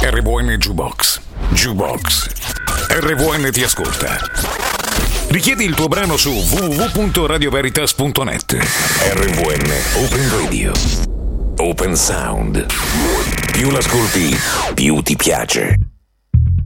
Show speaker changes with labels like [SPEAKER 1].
[SPEAKER 1] RVN Jukebox. Jukebox. RVN ti ascolta. Richiedi il tuo brano su www.radioveritas.net. RVN Open Radio. Open Sound. Più l'ascolti, più ti piace.